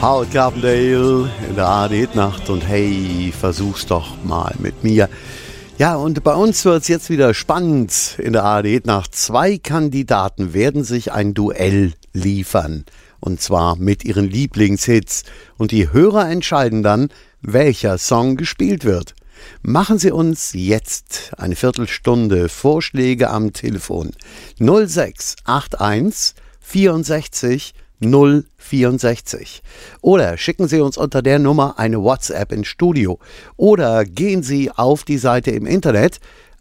Howard Carpendale in der ARD-Nacht und hey, versuch's doch mal mit mir. Ja, und bei uns wird's jetzt wieder spannend in der ARD-Nacht. 2 Kandidaten werden sich ein Duell liefern. Und zwar mit ihren Lieblingshits. Und die Hörer entscheiden dann, welcher Song gespielt wird. Machen Sie uns jetzt eine Viertelstunde Vorschläge am Telefon. 0681 64 064. Oder schicken Sie uns unter der Nummer eine WhatsApp ins Studio. Oder gehen Sie auf die Seite im Internet